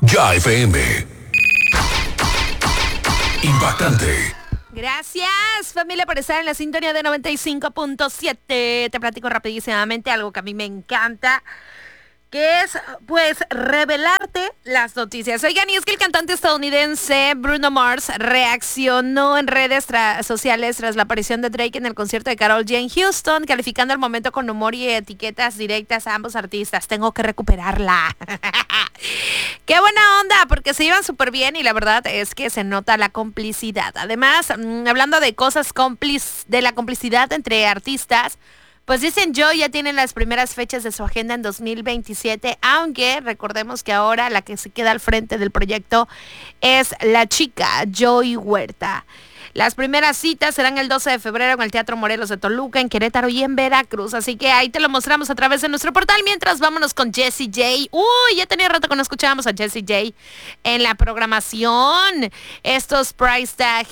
Ya FM. Impactante. Gracias, familia, por estar en la sintonía de 95.7. Te platico rapidísimamente algo que a mí me encanta, que es, pues, revelarte las noticias. Oigan, y es que el cantante estadounidense Bruno Mars reaccionó en redes sociales tras la aparición de Drake en el concierto de Karol G en Houston, calificando el momento con humor y etiquetas directas a ambos artistas. Tengo que recuperarla. Qué buena onda, porque se llevan súper bien y la verdad es que se nota la complicidad. Además, hablando de cosas de la complicidad entre artistas, pues dicen Joy ya tienen las primeras fechas de su agenda en 2027, aunque recordemos que ahora la que se queda al frente del proyecto es la chica Joy Huerta. Las primeras citas serán el 12 de febrero en el Teatro Morelos de Toluca, en Querétaro y en Veracruz. Así que ahí te lo mostramos a través de nuestro portal. Mientras, vámonos con Jessie J. Uy, ya tenía rato que no escuchábamos a Jessie J en la programación. Estos price tag